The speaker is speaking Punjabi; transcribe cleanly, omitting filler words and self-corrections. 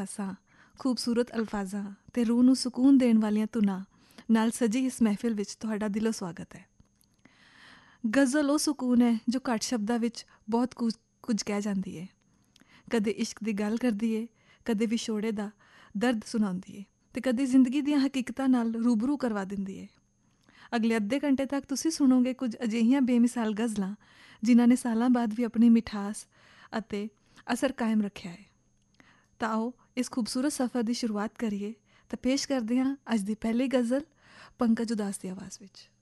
ਅਹਿਸਾਸਾਂ, ਖੂਬਸੂਰਤ ਅਲਫਾਜ਼ਾਂ ਅਤੇ ਰੂਹ ਨੂੰ ਸਕੂਨ ਦੇਣ ਵਾਲੀਆਂ ਧੁਨਾਂ ਨਾਲ ਸਜੀ ਇਸ ਮਹਿਫਿਲ ਵਿੱਚ ਤੁਹਾਡਾ ਦਿਲੋਂ ਸਵਾਗਤ ਹੈ। ਗਜ਼ਲ ਉਹ ਸਕੂਨ ਹੈ ਜੋ ਘੱਟ ਸ਼ਬਦਾਂ ਵਿੱਚ ਬਹੁਤ ਕੁਝ ਕਹਿ ਜਾਂਦੀ ਹੈ। ਕਦੇ ਇਸ਼ਕ ਦੀ ਗੱਲ ਕਰਦੀ ਏ, ਕਦੇ ਵਿਛੋੜੇ ਦਾ ਦਰਦ ਸੁਣਾਉਂਦੀ ਏ ਅਤੇ ਕਦੇ ਜ਼ਿੰਦਗੀ ਦੀਆਂ ਹਕੀਕਤਾਂ ਨਾਲ ਰੂਬਰੂ ਕਰਵਾ ਦਿੰਦੀ ਏ। ਅਗਲੇ ਅੱਧੇ ਘੰਟੇ ਤੱਕ ਤੁਸੀਂ ਸੁਣੋਗੇ ਕੁਝ ਅਜਿਹੀਆਂ ਬੇਮਿਸਾਲ ਗਜ਼ਲਾਂ ਜਿਨ੍ਹਾਂ ਨੇ ਸਾਲਾਂ ਬਾਅਦ ਵੀ ਆਪਣੀ ਮਿਠਾਸ ਅਤੇ ਅਸਰ ਕਾਇਮ ਰੱਖਿਆ ਹੈ। ਤਾਂ ਆਓ ਇਸ ਖੂਬਸੂਰਤ ਸਫ਼ਰ ਦੀ ਸ਼ੁਰੂਆਤ ਕਰੀਏ ਤਾਂ ਪੇਸ਼ ਕਰਦੇ ਹਾਂ ਅੱਜ ਦੀ ਪਹਿਲੀ ਗਜ਼ਲ ਪੰਕਜ ਉਦਾਸ ਦੀ ਆਵਾਜ਼ ਵਿੱਚ।